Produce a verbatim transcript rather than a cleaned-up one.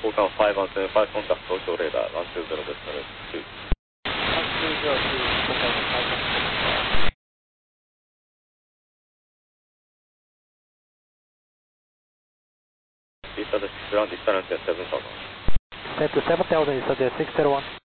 交換ごワンセブンごコンタクト、東京レーダーいちにゼロですので、注意。いちにゼロ、交換ごコンタクト。Vista the ground distance seven thousand. Set to seven thousand, is at six zero one.